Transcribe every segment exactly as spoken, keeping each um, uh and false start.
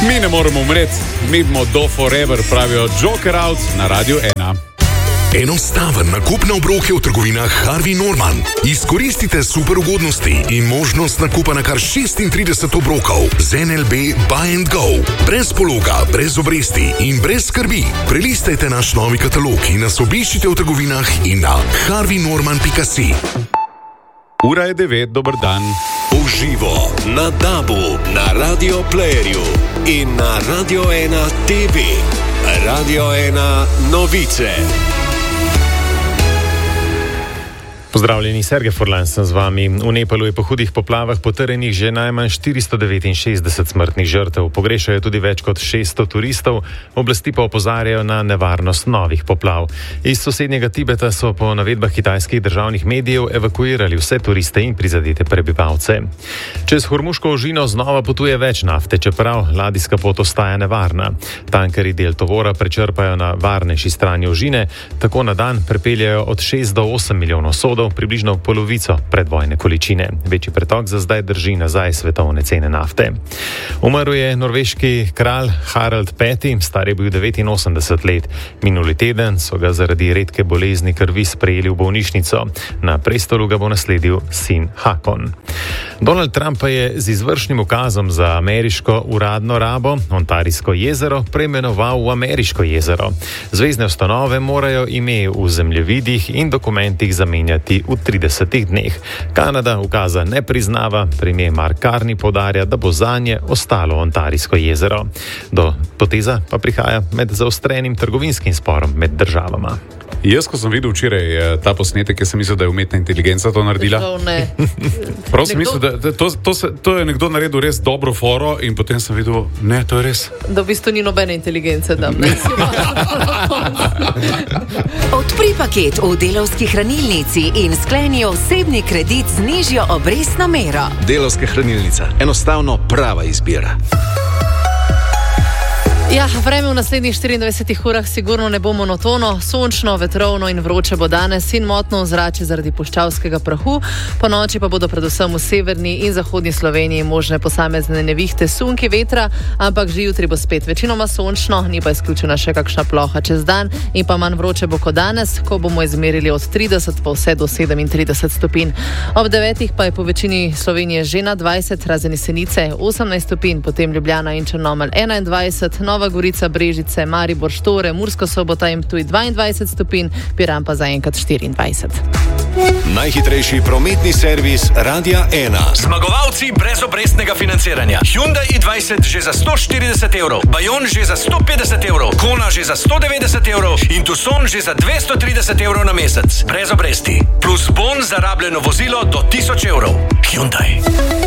Mi ne moremo umreti, mi bomo do forever, pravijo Joker Out na Radiu ena. Enostaven nakup na obroke v trgovinah Harvey Norman. Izkoristite super ugodnosti in možnost nakupa na kar šestintrideset obrokov z N L B Buy and Go. Brez pologa, brez obresti in brez skrbi. Prelistajte naš novi katalog in nas obiščite v trgovinah in na harvey norman pika si. Ura je devet, dober dan. Uživo na Dabu, na Radio Playerju in na Radio ena T V. Radio ena novice. Pozdravljeni, Sergej Furlan sem z vami. V Nepalu je po hudih poplavah potrjenih že najmanj štiristo devetinšestdeset smrtnih žrtev. Pogrešajo tudi več kot šeststo turistov, oblasti pa opozarjajo na nevarnost novih poplav. Iz sosednjega Tibeta so po navedbah kitajskih državnih medijev evakuirali vse turiste in prizadete prebivalce. Čez Hormuško ožino znova potuje več nafte, čeprav ladijska pot ostaja nevarna. Tankerji del tovora prečrpajo na varnejši strani ožine, tako na dan prepeljajo od šest do osem milijonov sodov, približno polovico predvojne količine. Večji pretok za zdaj drži nazaj svetovne cene nafte. Umrl je norveški kralj Harald peti, star je bil devetinosemdeset let. Minuli teden so ga zaradi redke bolezni krvi sprejeli v bolnišnico. Na prestolu ga bo nasledil sin Hakon. Donald Trump pa je z izvršnim ukazom za ameriško uradno rabo Ontarijsko jezero preimenoval v Ameriško jezero. Zvezne ustanove morajo ime v zemljevidih in dokumentih zamenjati v tridesetih dneh. Kanada ukaza ne priznava, premier Mark Carney poudarja, da bo zanje ostalo Ontarijsko jezero. Do poteza pa prihaja med zaostrenim trgovinskim sporom med državama. Jaz, ko sem videl včeraj ta posnetek, jaz sem mislil, da je umetna inteligenca to naredila. Ne. Prav sem mislil, da to, to, se, to je nekdo naredil res dobro foro in potem sem videl, ne, to je res. Da v bistvu ni nobene inteligence, da ne. Odpri paket v Delavski hranilnici in skleni osebni kredit z nižjo obrestno mero. Delavska hranilnica. Enostavno prava izbira. Ja, vreme v naslednjih štiriindvajsetih urah sigurno ne bo monotono, sončno, vetrovno in vroče bo danes in motno ozračje zaradi puščavskega prahu. Po noči pa bodo predvsem v severni in zahodni Sloveniji možne posamezne nevihte, sunki, vetra, ampak že jutri bo spet večinoma sončno, ni pa izključena še kakšna ploha čez dan in pa manj vroče bo kot danes, ko bomo izmerili od trideset pa vse do sedemintrideset stopinj. Ob devetih pa je po večini Slovenije že na dvajset, razen Jesenice osemnajst stopinj, potem Ljubljana in Črnomelj enaindvajset, Nova Gorica, Brežice, Maribor, Štore, Murska Sobota in Ptuj dvaindvajset stopinj, Piran pa zaenkrat štiriindvajset. Najhitrejši prometni servis Radia ena. Zmagovalci brez obrestnega financiranja. Hyundai i dvajset že za sto štirideset evrov, Bayon že za sto petdeset evrov, Kona že za sto devetdeset evrov in Tucson že za dvesto trideset evrov na mesec. Brez obresti. Plus bon za rabljeno vozilo do tisoč evrov. Hyundai.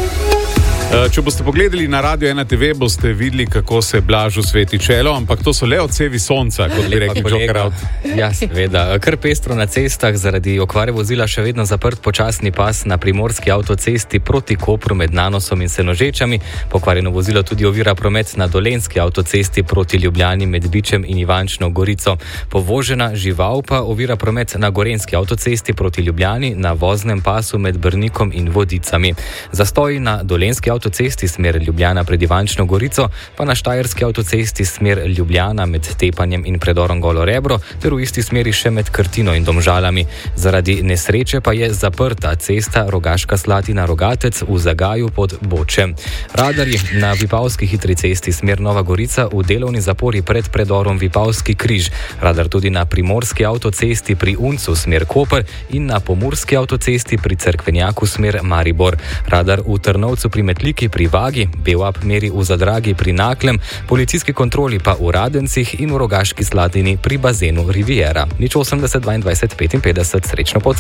Če boste pogledali na Radio ena T V, boste videli, kako se Blažu sveti čelo, ampak to so le odsevi sonca, kot bi rekli Joker Out. Ja, seveda. Kar pestro na cestah, zaradi okvare vozila še vedno zaprt počasni pas na primorski avtocesti proti Kopru med Nanosom in Senožečami. Pokvarjeno vozilo tudi ovira promet na dolenski avtocesti proti Ljubljani med Bičem in Ivančno Gorico. Povožena žival pa ovira promet na gorenski avtocesti proti Ljubljani na voznem pasu med Brnikom in Vodicami. Zastoji na dolenski avtocesti smer Ljubljana pred Ivančno Gorico, pa na štajerski avtocesti smer Ljubljana med Tepanjem in predorom Golo Rebro, ter v isti smeri še med Krtino in Domžalami. Zaradi nesreče pa je zaprta cesta Rogaška Slatina-Rogatec v Zagaju pod Bočem. Radarji na Vipavski hitri cesti smer Nova Gorica v delovni zapori pred predorom Vipavski križ. Radar tudi na primorski avtocesti pri Uncu smer Koper in na pomurski avtocesti pri Cerkvenjaku smer Maribor. Radar v Trnovcu pri Metliki pri Vagi, B W A P meri v Zadragi pri Naklem, policijski kontroli pa v Radencih in v Rogaški Slatini pri bazenu Riviera. Nič osemdeset dvaindvajset petinpetdeset, srečno pot.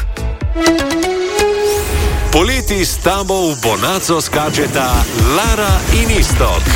Poleti s tabo v Bonaco skačeta Lara in Iztok.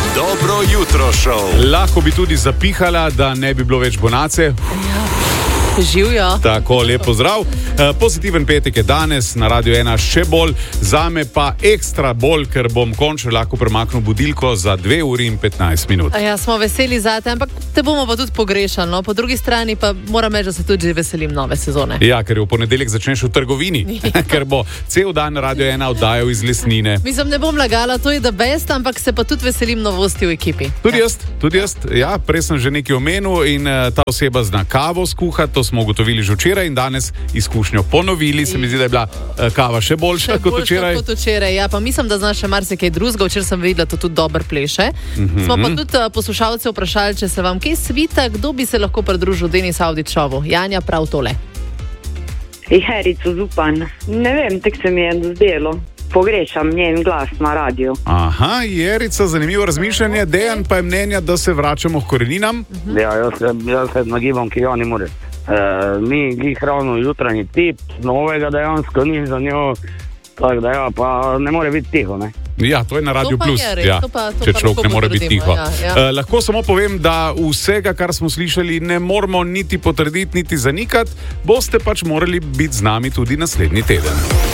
Dobro jutro, šov. Lahko bi tudi zapihala, da ne bi bilo več Bonace. Živijo. Tako, lep pozdrav. Uh, pozitiven petek je danes na Radio ena še bolj, zame pa ekstra bolj, ker bom končno lahko premaknil budilko za dve uri in petnajst minut. Ja, smo veseli zate, ampak te bomo pa tudi pogrešali. No? Po drugi strani pa moram reči, da se tudi veselim nove sezone. Ja, ker v ponedeljek začneš v trgovini, ker bo cel dan Radio ena oddajal iz lesnine. Mislim, ne bom lagala, to je the best, ampak se pa tudi veselim novosti v ekipi. Tudi jaz, tudi jaz. Ja, prej sem že nekaj omenil in uh, ta oseba zna kavo skuhati, to smo ugotovili že včeraj in danes izkušnjo ponovili. Se mi zdi, da je bila uh, kava še boljša še kot boljša včeraj. Kot včeraj. Ja, pa mislim, da znaš še marsikaj drugega. Včeraj sem videla, da tudi dobro pleše. Mhm. Smo pa tudi uh, poslušalce vprašali, če se vam kaj svita, kdo bi se lahko pridružil Denis Avdićovu. Janja, prav tole. Jerico Zupan. Ne vem, tek se mi je zdelo. Pogrešam njen glas na radiju. Aha, Jerica, zanimivo razmišljanje. Dejan pa je mnenja, da se vračamo k koreninam. Mhm. Ja, jaz se, jaz se nagibam, ki jo ne more. E, ni glih ravno jutranji tip, novega dejansko ni za njo, tako da ja, pa ne more biti tiho, ne. Ja, to je na Radio To pa Plus, je res, ja, to pa- to če pa človek lahko ne more biti potrdimo, tiho. ja, ja. Eh, lahko samo povem, da vsega, kar smo slišali, ne moramo niti potrditi, niti zanikati. Boste pač morali biti z nami tudi naslednji teden.